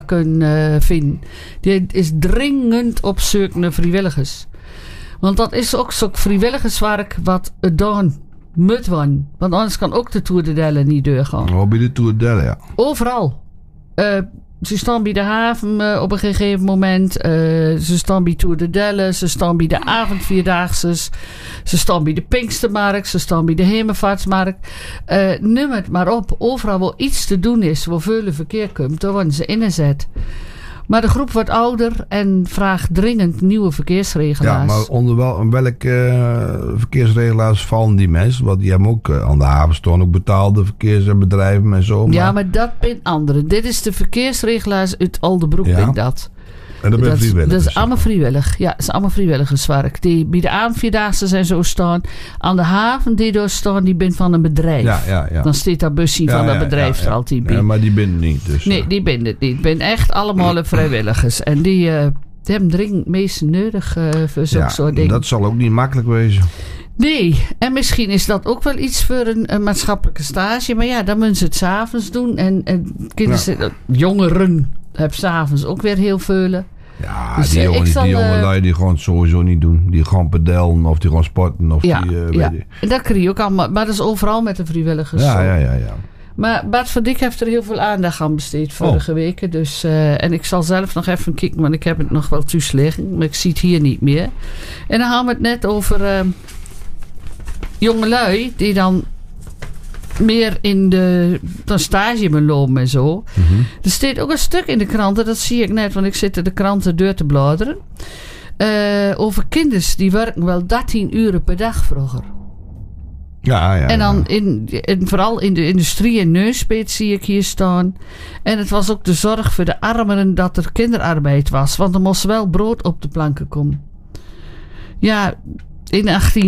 kunnen vinden. Die is dringend op zoek naar vrijwilligers. Want dat is ook zo'n vrijwilligerswerk wat gedaan moet worden. Want anders kan ook de Tour de Delle niet doorgaan. Oh, bij de Tour de Delle, ja. Overal. Ze staan bij de haven op een gegeven moment. Ze staan bij Tour de Delle. Ze staan bij de avondvierdaagses. Ze staan bij de Pinkstermarkt. Ze staan bij de Hemelvaartsmarkt. Noem het maar op. Overal waar iets te doen is, waar veel verkeer komt, daar worden ze ingezet. Maar de groep wordt ouder en vraagt dringend nieuwe verkeersregelaars. Ja, maar onder welke verkeersregelaars vallen die mensen? Want die hebben ook aan de haven staan ook betaalde verkeersbedrijven en zo. Ja, maar dat zijn anderen. Dit is de verkeersregelaars uit Alderbroek, ja. dat. En dat ben vrijwillig. Dat is allemaal vrijwillig. Ja, dat is allemaal vrijwilligerswerk. Die bij de avondvierdaagse zijn zo staan. Aan de haven die daar staan, die ben van een bedrijf. Ja. Dan staat dat busje van dat bedrijf er altijd bij. Ja, maar die ben niet. Dus, nee, die ben het niet. Het ben echt allemaal vrijwilligers. En die hebben dringend meest nodig voor zo'n soort dingen. Dat zal ook niet makkelijk wezen. Nee, en misschien is dat ook wel iets voor een maatschappelijke stage. Maar ja, dan moeten ze het 's avonds doen. En jongeren hebben 's avonds ook weer heel veel. Ja, dus die jongelui die gewoon sowieso niet doen. Die gaan pedellen of die gaan sporten. Of en dat krijg je ook allemaal. Maar dat is overal met de vrijwilligers. Ja. Maar Bart van Dijk heeft er heel veel aandacht aan besteed vorige weken. Dus, en ik zal zelf nog even kijken, want ik heb het nog wel thuis liggen. Maar ik zie het hier niet meer. En dan gaan we het net over jongelui die dan meer in de stage belopen en zo. Mm-hmm. Er staat ook een stuk in de kranten, dat zie ik net, want ik zit in de kranten deur te bladeren. Over kinders die werken wel 13 uur per dag vroeger. Ja. En dan vooral in de industrie en neuspeet zie ik hier staan. En het was ook de zorg voor de armeren dat er kinderarbeid was, want er moest wel brood op de planken komen. Ja, in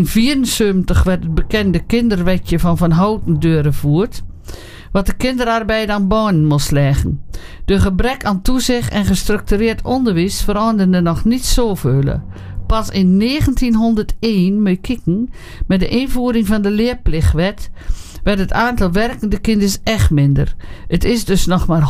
1874 werd het bekende kinderwetje van Houten doorgevoerd, wat de kinderarbeid aan banen moest leggen. De gebrek aan toezicht en gestructureerd onderwijs veranderde nog niet zoveel. Pas in 1901, moet je kijken, met de invoering van de leerplichtwet, werd het aantal werkende kinderen echt minder. Het is dus nog maar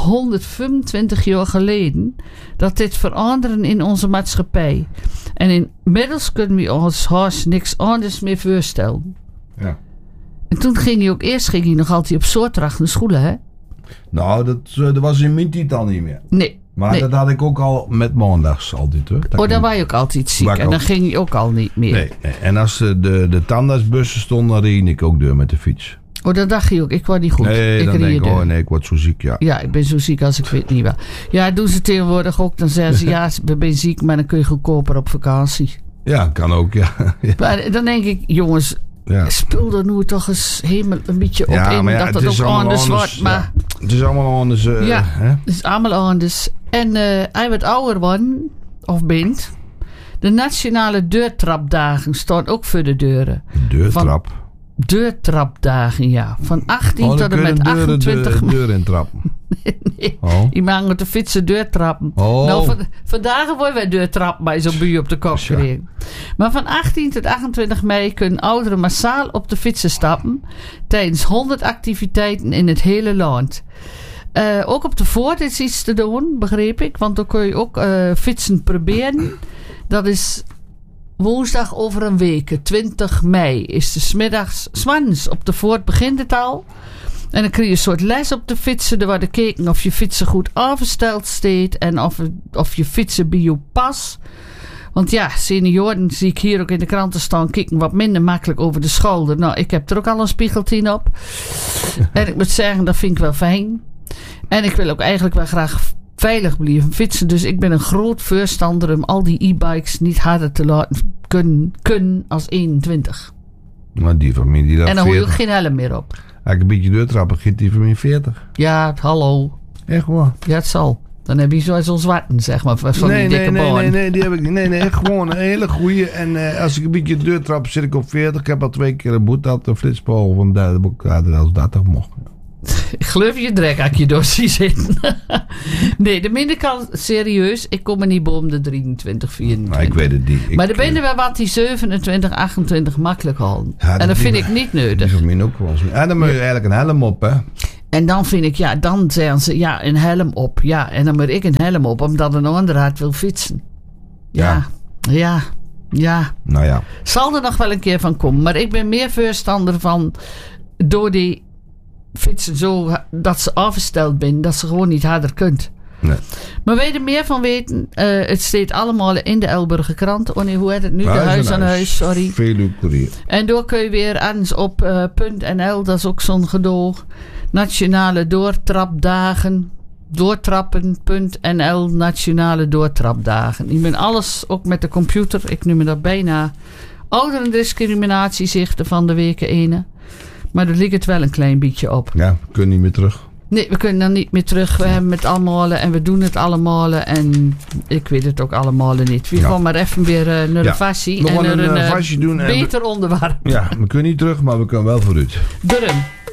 125 jaar geleden dat dit veranderen in onze maatschappij. En inmiddels kunnen we ons haast niks anders meer voorstellen. Ja. En toen ging hij ook eerst nog altijd op Soortdracht naar school, hè? Nou, dat was in mijn tijd al niet meer. Nee. Maar dat had ik ook al met maandags altijd, hoor. Dan was je ook altijd ziek en dan ging je ook al niet meer. Nee. En als de tandartsbussen stonden, dan reed ik ook door met de fiets. Dat dacht je ook. Ik word niet goed. Nee, dan denk ik, ik word zo ziek, ja. Ja, ik ben zo ziek als ik weet niet wel. Ja, doen ze tegenwoordig ook. Dan zeggen ze, ja, we ben ziek, maar dan kun je goedkoper op vakantie. Ja, kan ook, ja. Maar dan denk ik, jongens, spul er nu toch eens helemaal een beetje op in. Maar dat het ook anders wordt. Maar het is allemaal anders. het is allemaal anders. En hij wordt ouder worden, of bent. De nationale deurtrapdagen staan ook voor de deuren. Deurtrap? Deurtrapdagen, ja. Van 18 tot en met 28 mei. Deur in trappen. Nee. Die maken met de fietsen deurtrappen. Nou, vandaag worden wij deurtrappen bij zo'n buur op de kop gereden. Maar van 18 tot 28 mei kunnen ouderen massaal op de fietsen stappen. Tijdens 100 activiteiten in het hele land. Ook op de Voort is iets te doen, begreep ik. Want dan kun je ook fietsen proberen. Dat is woensdag over een week, 20 mei, is de 's middags. 's Morgens op de Voort begint het al. En dan krijg je een soort les op de fietsen. Er wordt gekeken of je fietsen goed afgesteld staat. En of je fietsen bij je pas. Want ja, senioren zie ik hier ook in de kranten staan. Kijken wat minder makkelijk over de schouder. Nou, ik heb er ook al een spiegeltien op. En ik moet zeggen, dat vind ik wel fijn. En ik wil ook eigenlijk wel graag veilig blijven fietsen. Dus ik ben een groot voorstander om al die e-bikes niet harder te laten kunnen als 21. Maar die van mij die dat. En dan hoor je ook geen helm meer op. Als ik een beetje doortrappen, giet die van mij 40. Ja, hallo. Echt waar? Ja, het zal. Dan heb je zo'n zwarten, zeg maar, van die dikke baan. Nee, die heb ik niet. Nee, gewoon een hele goeie. En als ik een beetje doortrap, zit ik op 40. Ik heb al 2 keer een boete gehad, een flitspaal van dat ik als dat toch mocht. Ik geloof je drek als je door zie zitten. Nee, de binnenkant, serieus, ik kom er niet boven de 23, 24. Maar ik weet het niet. Maar er binnen wel wat die 27, 28 makkelijk halen. Ja, en dat vind ik niet nodig. Dat ook wel. En dan moet je eigenlijk een helm op, hè? En dan vind ik, dan zeggen ze, een helm op. Ja, en dan moet ik een helm op, omdat een ander hard wil fietsen. Ja. Nou ja. Zal er nog wel een keer van komen. Maar ik ben meer voorstander van, door die fietsen zo, dat ze afgesteld zijn, dat ze gewoon niet harder kunt. Nee. Maar wil je er meer van weten? Het staat allemaal in de Elburger krant. Oh nee, hoe heet het nu? De Huis aan Huis, sorry. Veluwe-Courier. En door kun je weer anders op .nl, dat is ook zo'n gedoog. Nationale doortrapdagen. Doortrappen.nl, nationale doortrapdagen. Ik ben alles ook met de computer. Ik noem dat bijna ouderendiscriminatiezichten van de weken ene. Maar er ligt het wel een klein beetje op. Ja, we kunnen niet meer terug. Nee, we kunnen dan niet meer terug. We hebben het allemaal en we doen het allemaal. En ik weet het ook allemaal niet. We gaan maar even weer naar een vassie. En naar een vassie doen. Beter onderwerp. Ja, we kunnen niet terug, maar we kunnen wel vooruit. Durm.